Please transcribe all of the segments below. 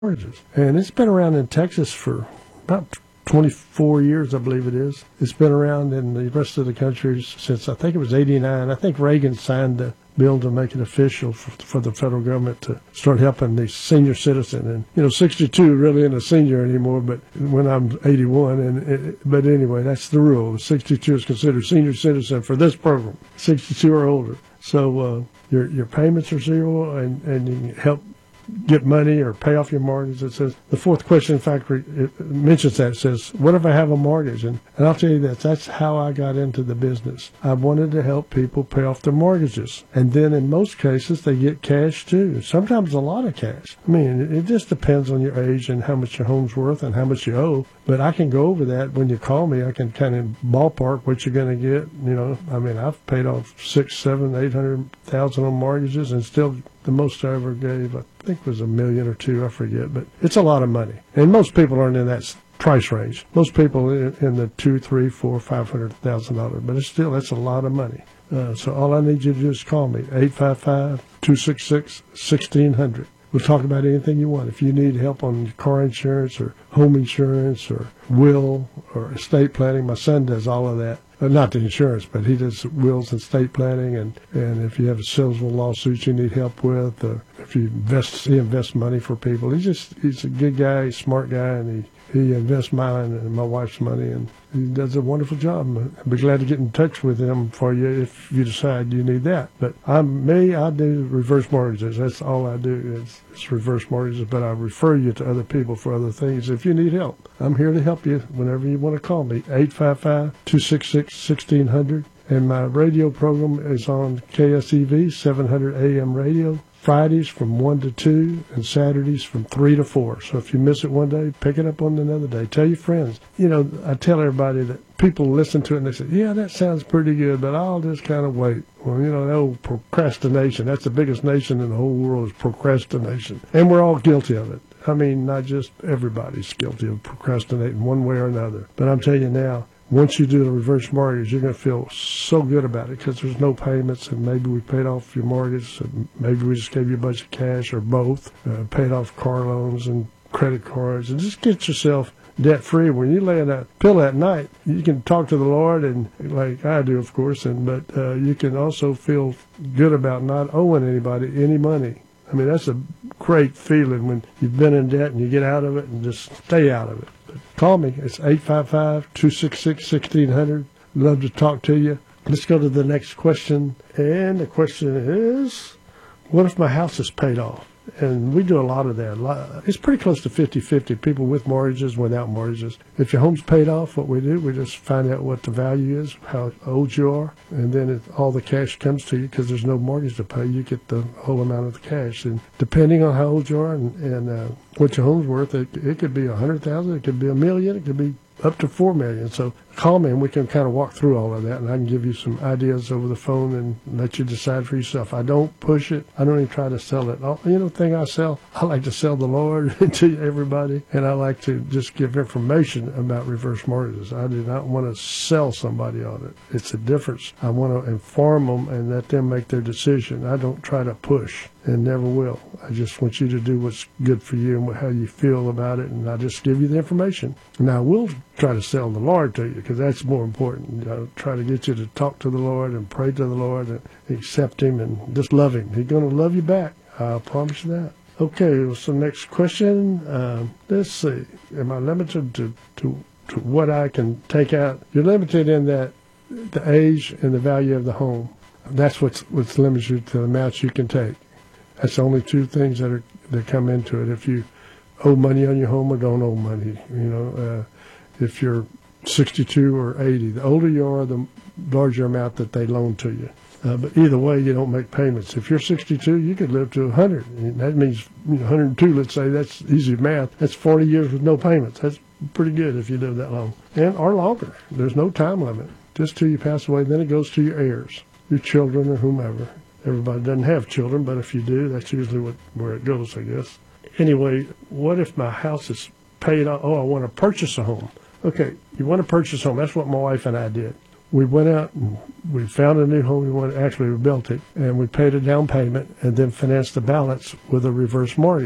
mortgages. And it's been around in Texas for about 24 years, I believe it is. It's been around in the rest of the country since, I think it was 89. I think Reagan signed the bill to make it official for the federal government to start helping the senior citizen. And, 62 really isn't a senior anymore, but when I'm 81. But anyway, that's the rule. 62 is considered senior citizen for this program, 62 or older. So your payments are zero, and you can help get money or pay off your mortgage. It says the fourth question, in fact, it mentions that. It says, what if I have a mortgage? And I'll tell you that's how I got into the business. I wanted to help people pay off their mortgages. And then in most cases, they get cash too. Sometimes a lot of cash. I mean, it just depends on your age and how much your home's worth and how much you owe. But I can go over that when you call me. I can kind of ballpark what you're going to get. I mean, I've paid off $600,000, $700,000, $800,000 on mortgages, and still the most I ever gave, I think, was $1 million or $2 million, I forget. But it's a lot of money. And most people aren't in that price range. Most people in the $200,000, $300,000, $400,000, $500,000. But that's a lot of money. So all I need you to do is call me, 855-266-1600. We'll talk about anything you want. If you need help on car insurance or home insurance or will or estate planning, my son does all of that. Not the insurance, but he does wills and estate planning. And if you have a civil lawsuit you need help with, if you he invests money for people. He's a good guy, he's a smart guy, and he invests mine and my wife's money, and he does a wonderful job. I'd be glad to get in touch with him for you if you decide you need that. But I do reverse mortgages. That's all I do is reverse mortgages, but I refer you to other people for other things if you need help. I'm here to help you whenever you want to call me, 855-266-1600. And my radio program is on KSEV, 700 AM radio, Fridays from 1 to 2 and Saturdays from 3 to 4. So if you miss it one day, pick it up on another day. Tell your friends. I tell everybody that people listen to it and they say, yeah, that sounds pretty good, but I'll just kind of wait. Well, the old procrastination, that's the biggest nation in the whole world is procrastination. And we're all guilty of it. I mean, not just everybody's guilty of procrastinating one way or another. But I'm telling you now, once you do the reverse mortgage, you're going to feel so good about it because there's no payments, and maybe we paid off your mortgage, and maybe we just gave you a bunch of cash, or both, paid off car loans and credit cards, and just get yourself debt-free. When you lay in that pill at night, you can talk to the Lord, and like I do, of course, but you can also feel good about not owing anybody any money. I mean, that's a great feeling when you've been in debt and you get out of it and just stay out of it. But call me. It's 855-266-1600. Love to talk to you. Let's go to the next question. And the question is, what if my house is paid off? And we do a lot of that. It's pretty close to 50-50, people with mortgages, without mortgages. If your home's paid off, what we do, we just find out what the value is, how old you are, and then all the cash comes to you because there's no mortgage to pay. You get the whole amount of the cash. And depending on how old you are and what your home's worth, it could be $100,000, it could be $1 million, it could be up to $4 million. So call me and we can kind of walk through all of that, and I can give you some ideas over the phone and let you decide for yourself. I don't push it. I don't even try to sell it. The thing I sell, I like to sell the Lord to everybody, and I like to just give information about reverse mortgages. I do not want to sell somebody on it. It's a difference. I want to inform them and let them make their decision. I don't try to push, and never will. I just want you to do what's good for you and how you feel about it, and I just give you the information. Now, I will try to sell the Lord to you because that's more important. I'll try to get you to talk to the Lord and pray to the Lord and accept Him and just love Him. He's going to love you back. I promise you that. Okay, so next question. Let's see. Am I limited to what I can take out? You're limited in that the age and the value of the home. That's what's limits you to the amounts you can take. That's the only two things that come into it. If you owe money on your home or don't owe money, if you're 62 or 80, the older you are, the larger amount that they loan to you. But either way, you don't make payments. If you're 62, you could live to 100. And that means 102, let's say. That's easy math. That's 40 years with no payments. That's pretty good if you live that long. Or longer. There's no time limit. Just till you pass away, then it goes to your heirs, your children or whomever. Everybody doesn't have children, but if you do, that's usually where it goes, I guess. Anyway, what if my house is paid off? Oh, I want to purchase a home. Okay, you want to purchase a home. That's what my wife and I did. We went out and we found a new home. We built it, and we paid a down payment and then financed the balance with a reverse mortgage.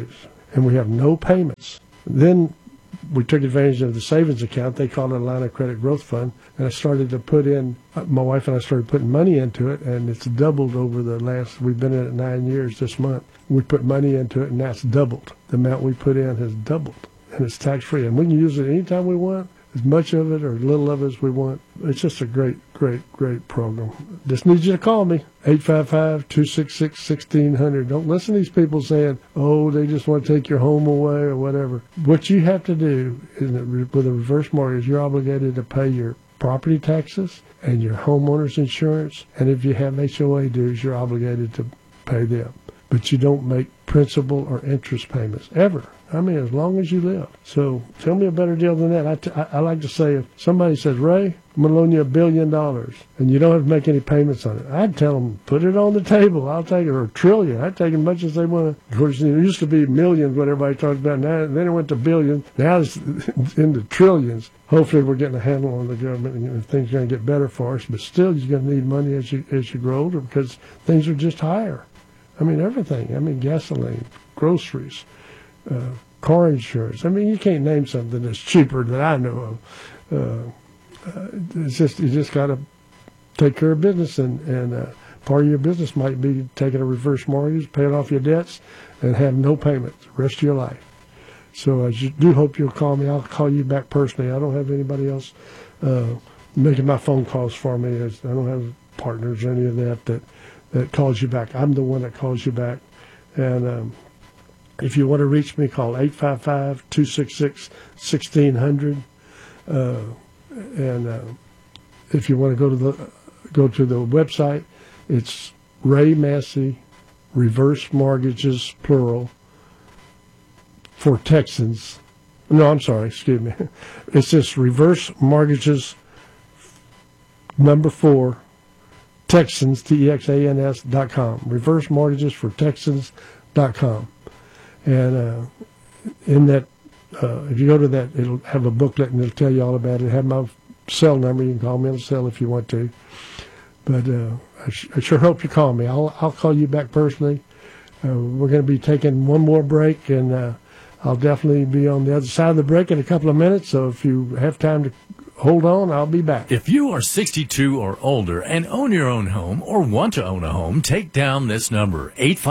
and we have no payments. Then we took advantage of the savings account. They call it a line of credit growth fund. And I started to put in, my wife and I started putting money into it, and it's doubled over the last, we've been in it 9 years this month. We put money into it, and that's doubled. The amount we put in has doubled, and it's tax-free. And we can use it anytime we want, as much of it or little of it as we want. It's just a great, great, great program. Just need you to call me, 855-266-1600. Don't listen to these people saying, oh, they just want to take your home away or whatever. What you have to do is with a reverse mortgage, you're obligated to pay your property taxes and your homeowner's insurance. And if you have HOA dues, you're obligated to pay them. But you don't make principal or interest payments, ever. I mean, as long as you live. So tell me a better deal than that. I like to say, if somebody says, Ray, I'm going to loan you $1 billion, and you don't have to make any payments on it, I'd tell them, put it on the table. I'll take it, or $1 trillion. I'd take as much as they want to. Of course, it used to be millions, what everybody talked about. Now, then it went to billions. Now it's into trillions. Hopefully we're getting a handle on the government, and things are going to get better for us. But still, you're going to need money as you grow older, because things are just higher. I mean, everything. I mean, gasoline, groceries, car insurance. I mean, you can't name something that's cheaper that I know of. It's just, you just got to take care of business, and part of your business might be taking a reverse mortgage, paying off your debts, and have no payments the rest of your life. So I do hope you'll call me. I'll call you back personally. I don't have anybody else making my phone calls for me. I don't have partners or any of that calls you back. I'm the one that calls you back. And if you want to reach me, call 855-266-1600. And if you want to go to the website, it's Ray Massey Reverse Mortgages, plural, for Texans. No, I'm sorry, excuse me. It's just Reverse Mortgages, number 4, Texans, TEXANS.com. Reverse Mortgages for Texans.com. And in that, if you go to that, it'll have a booklet and it'll tell you all about it. Have my cell number. You can call me on the cell if you want to. But I sure hope you call me. I'll call you back personally. We're going to be taking one more break, and I'll definitely be on the other side of the break in a couple of minutes. So if you have time to hold on, I'll be back. If you are 62 or older and own your own home or want to own a home, take down this number,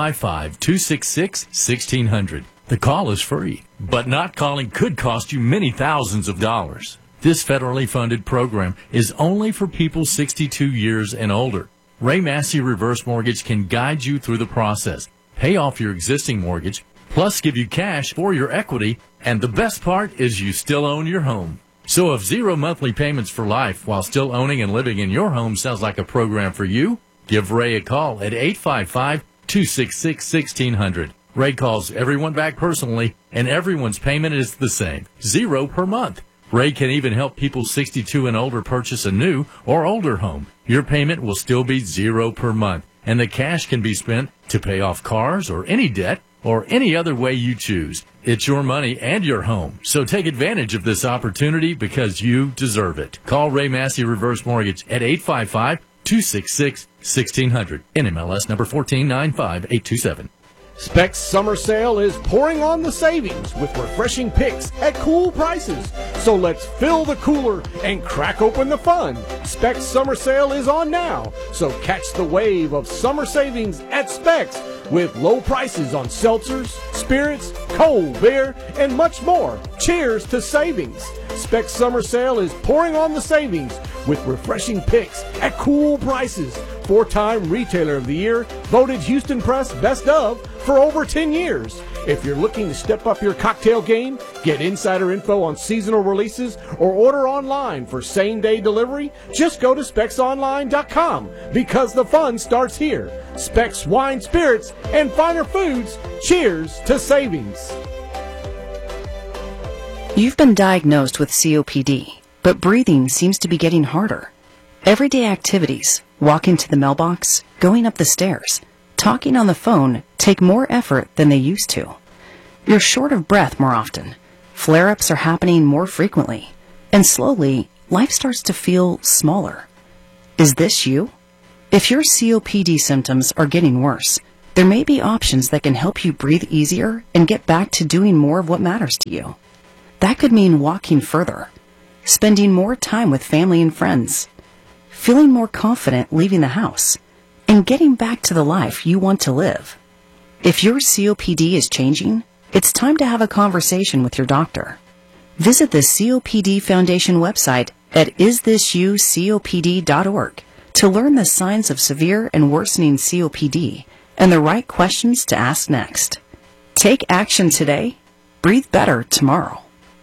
855-266-1600. The call is free, but not calling could cost you many thousands of dollars. This federally funded program is only for people 62 years and older. Ray Massey Reverse Mortgage can guide you through the process, pay off your existing mortgage, plus give you cash for your equity, and the best part is you still own your home. So if 0 monthly payments for life while still owning and living in your home sounds like a program for you, give Ray a call at 855-266-1600. Ray calls everyone back personally, and everyone's payment is the same, 0 per month. Ray can even help people 62 and older purchase a new or older home. Your payment will still be 0 per month, and the cash can be spent to pay off cars or any debt or any other way you choose. It's your money and your home, so take advantage of this opportunity because you deserve it. Call Ray Massey Reverse Mortgage at 855-266-1600. NMLS number 1495827. Specs Summer Sale is pouring on the savings with refreshing picks at cool prices. So let's fill the cooler and crack open the fun. Specs Summer Sale is on now, so catch the wave of summer savings at Specs with low prices on seltzers, spirits, cold beer, and much more. Cheers to savings. Specs Summer Sale is pouring on the savings with refreshing picks at cool prices. 4-time Retailer of the Year, voted Houston Press Best Of for over 10 years. If you're looking to step up your cocktail game, get insider info on seasonal releases, or order online for same-day delivery, just go to SpecsOnline.com because the fun starts here. Specs Wine, Spirits, and Finer Foods. Cheers to savings. You've been diagnosed with COPD, but breathing seems to be getting harder. Everyday activities, walking to the mailbox, going up the stairs, talking on the phone take more effort than they used to. You're short of breath more often. Flare-ups are happening more frequently. And slowly, life starts to feel smaller. Is this you? If your COPD symptoms are getting worse, there may be options that can help you breathe easier and get back to doing more of what matters to you. That could mean walking further, spending more time with family and friends, feeling more confident leaving the house, and getting back to the life you want to live. If your COPD is changing, it's time to have a conversation with your doctor. Visit the COPD Foundation website at isthisyoucopd.org to learn the signs of severe and worsening COPD and the right questions to ask next. Take action today. Breathe better tomorrow.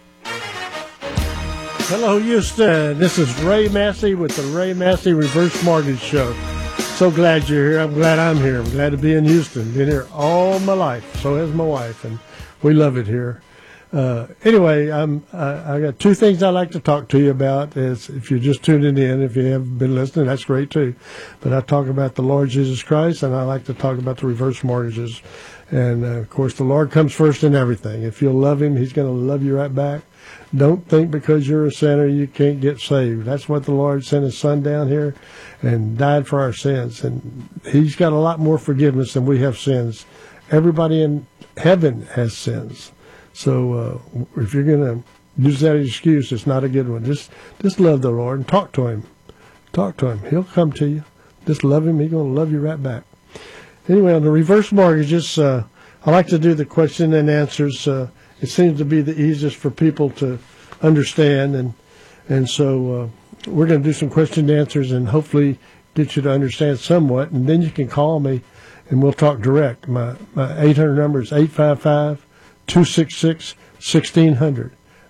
Hello, Houston. This is Ray Massey with the Ray Massey Reverse Mortgage Show. So glad you're here. I'm glad I'm here. I'm glad to be in Houston. Been here all my life. So has my wife, and we love it here. Anyway, I got two things I'd like to talk to you about. Is if you're just tuning in, if you haven't been listening, that's great too. But I talk about the Lord Jesus Christ, and I like to talk about the reverse mortgages. And of course, the Lord comes first in everything. If you'll love Him, He's going to love you right back. Don't think because you're a sinner you can't get saved. That's what the Lord sent His Son down here and died for our sins. And He's got a lot more forgiveness than we have sins. Everybody in heaven has sins. So if you're going to use that excuse, it's not a good one. Just love the Lord and talk to Him. Talk to Him. He'll come to you. Just love Him. He's going to love you right back. Anyway, on the reverse mortgages, I like to do the question and answers. It seems to be the easiest for people to understand. And so we're going to do some question and answers and hopefully get you to understand somewhat. And then you can call me and we'll talk direct. My 800 number is 855-266-1600.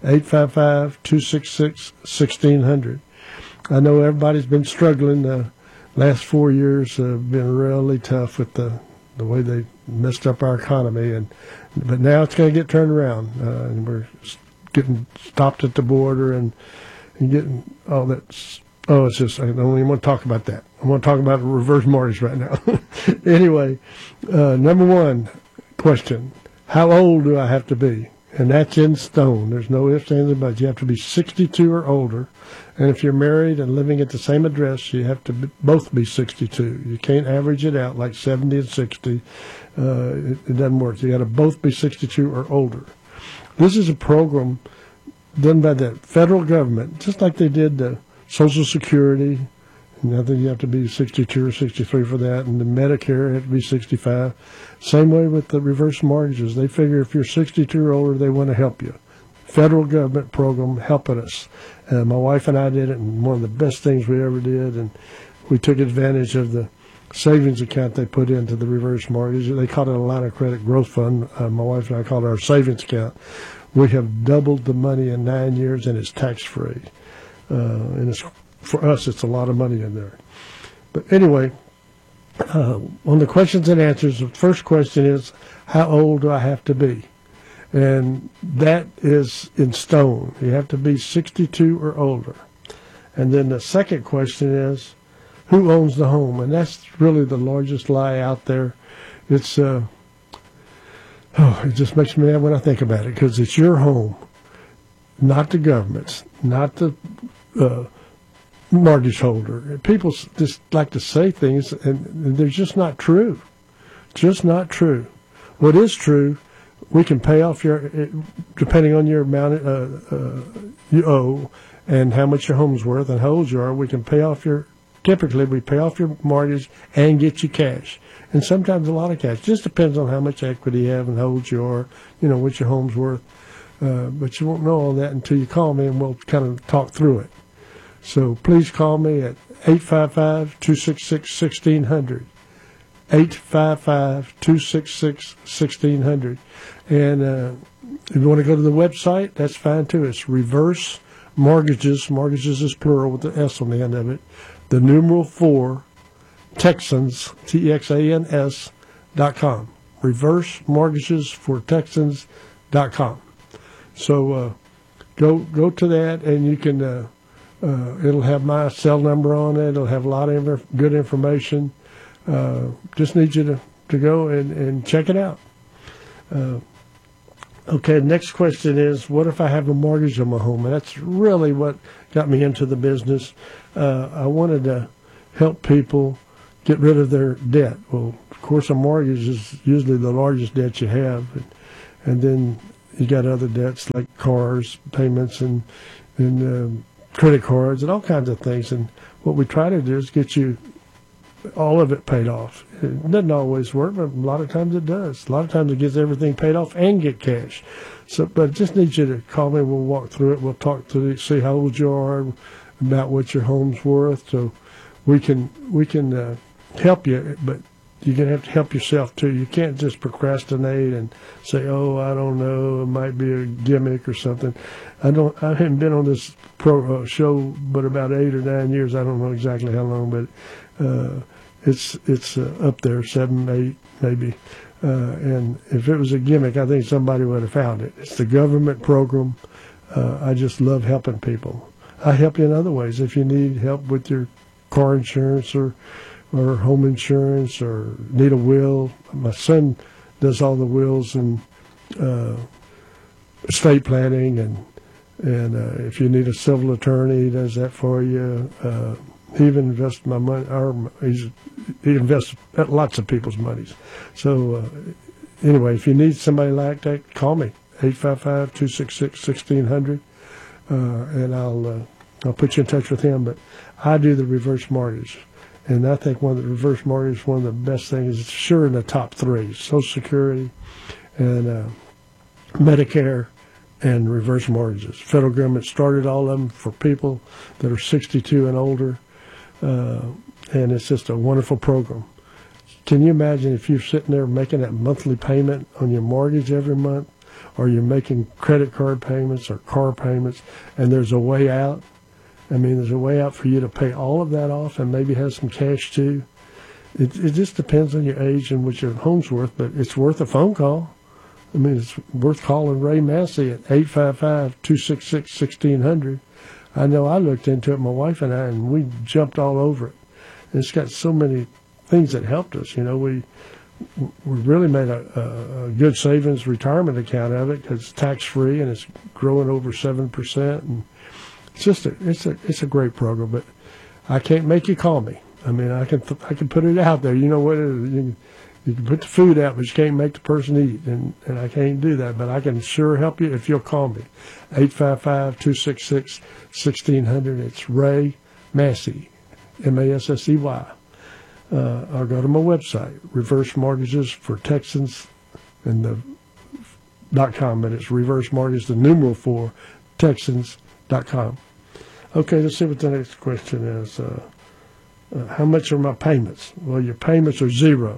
855-266-1600. I know everybody's been struggling. The last 4 years have been really tough with the way they messed up our economy. But now it's going to get turned around. And we're getting stopped at the border and getting all that. Oh, it's just, I don't even want to talk about that. I want to talk about reverse mortgage right now. Anyway, number one question. How old do I have to be? And that's in stone. There's no ifs, ands, or buts. You have to be 62 or older. And if you're married and living at the same address, you have to both be 62. You can't average it out like 70 and 60. It doesn't work. You got to both be 62 or older. This is a program done by the federal government, just like they did the Social Security. And I think you have to be 62 or 63 for that. And the Medicare, you have to be 65. Same way with the reverse mortgages. They figure if you're 62 or older, they want to help you. Federal government program helping us. My wife and I did it, and one of the best things we ever did. And we took advantage of the savings account they put into the reverse mortgage. They called it a line of credit growth fund. My wife and I called it our savings account. We have doubled the money in 9 years, and it's tax-free. And it's, for us, it's a lot of money in there. But anyway, on the questions and answers, the first question is, how old do I have to be? And that is in stone. You have to be 62 or older. And then the second question is, who owns the home? And that's really the largest lie out there. It's it just makes me mad when I think about it, because it's your home, not the government's, not the mortgage holder. People just like to say things, and they're just not true. Just not true. What is true, we can pay off your, depending on your amount you owe and how much your home's worth and how old you are, we can pay off your, typically we pay off your mortgage and get you cash. And sometimes a lot of cash. Just depends on how much equity you have and how old you are, what your home's worth. But you won't know all that until you call me, and we'll kind of talk through it. So please call me at 855-266-1600. 855-266-1600. And if you want to go to the website, that's fine too. It's Reverse Mortgages. Mortgages is plural with the S on the end of it. The numeral 4, Texans, TEXANS.com. Reverse Mortgages for Texans.com. So go to that, and you can, it'll have my cell number on it. It'll have a lot of good information. Just need you to go and check it out. Okay, next question is, what if I have a mortgage on my home? And that's really what got me into the business. I wanted to help people get rid of their debt. Well, of course, a mortgage is usually the largest debt you have, and then you got other debts like cars payments and credit cards and all kinds of things. And what we try to do is get you all of it paid off. It doesn't always work, but a lot of times it does. A lot of times it gets everything paid off and get cash. So, but I just need you to call me. We'll walk through it. We'll talk through it, see how old you are, about what your home's worth, so we can help you. But you're gonna have to help yourself too. You can't just procrastinate and say, "Oh, I don't know. It might be a gimmick or something." I haven't been on this show but about 8 or 9 years. I don't know exactly how long, but it's up there, 7, 8 maybe. And if it was a gimmick, I think somebody would have found it. It's the government program. I just love helping people. I help you in other ways. If you need help with your car insurance or home insurance or need a will, my son does all the wills and estate planning, and if you need a civil attorney, he does that for you. He even invests my money. He invests lots of people's monies. So anyway, if you need somebody like that, call me, 855-266-1600, and I'll put you in touch with him. But I do the reverse mortgage, and I think one of the reverse mortgage, one of the best things, is sure in the top 3: Social Security and Medicare and reverse mortgages. Federal government started all of them for people that are 62 and older. And it's just a wonderful program. Can you imagine if you're sitting there making that monthly payment on your mortgage every month, or you're making credit card payments or car payments, and there's a way out? I mean, there's a way out for you to pay all of that off and maybe have some cash too. It just depends on your age and what your home's worth, but it's worth a phone call. I mean, it's worth calling Ray Massey at 855-266-1600. I know I looked into it, my wife and I, and we jumped all over it. And it's got so many things that helped us. You know, we really made a good savings retirement account of it because it's tax-free and it's growing over 7%. And it's just it's a great program. But I can't make you call me. I mean, I can put it out there. You know what it is. You can put the food out, but you can't make the person eat, and I can't do that. But I can sure help you if you'll call me, 855-266-1600. It's Ray Massey, Massey. Or go to my website, Reverse Mortgages for Texans, and .com, but it's Reverse Mortgage, the numeral 4, Texans.com. Okay, let's see what the next question is. How much are my payments? Well, your payments are zero.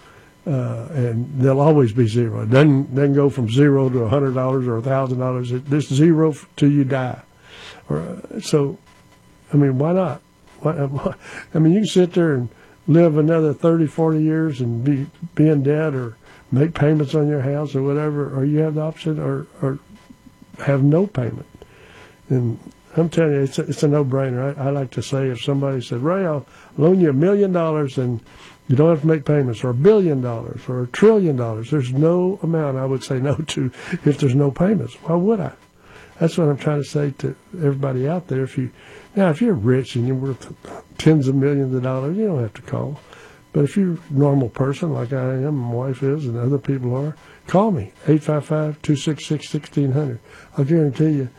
And they'll always be zero. It doesn't go from $0 to $100 or $1,000. It's zero till you die. So, I mean, why not? I mean, you can sit there and live another 30, 40 years and be in debt or make payments on your house or whatever, or you have the option or have no payment. And I'm telling you, it's a no-brainer. I like to say, if somebody said, Ray, I'll loan you $1 million and you don't have to make payments, or $1 billion, or $1 trillion. There's no amount I would say no to if there's no payments. Why would I? That's what I'm trying to say to everybody out there. If you're rich and you're worth tens of millions of dollars, you don't have to call. But if you're a normal person like I am, my wife is, and other people are, call me, 855-266-1600. I'll guarantee you,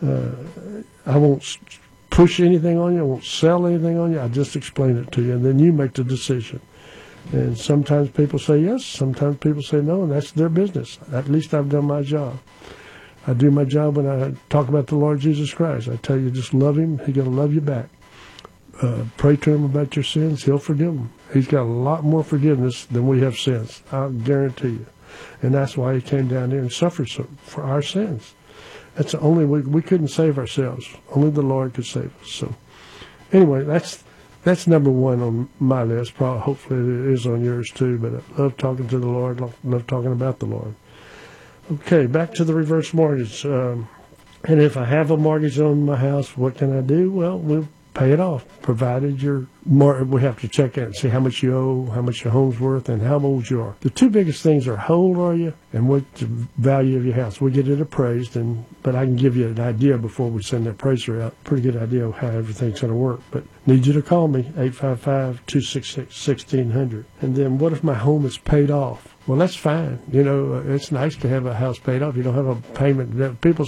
I won't push anything on you. I won't sell anything on you. I'll just explain it to you, and then you make the decision. And sometimes people say yes, sometimes people say no, and that's their business. At least I've done my job. I do my job when I talk about the Lord Jesus Christ. I tell you, just love him. He's going to love you back. Pray to him about your sins. He'll forgive them. He's got a lot more forgiveness than we have sins. I'll guarantee you. And that's why he came down here and suffered for our sins. That's the only way. We couldn't save ourselves. Only the Lord could save us. So anyway, that's number one on my list. Probably, hopefully it is on yours too. But I love talking to the Lord. Love talking about the Lord. Okay, back to the reverse mortgage. And if I have a mortgage on my house, what can I do? Well, we'll pay it off, provided we have to check it and see how much you owe, how much your home's worth, and how old you are. The two biggest things are how old are you and what's the value of your house. We get it appraised, but I can give you an idea before we send the appraiser out. Pretty good idea of how everything's going to work. But need you to call me, 855-266-1600. And then what if my home is paid off? Well, that's fine. It's nice to have a house paid off. You don't have a payment. People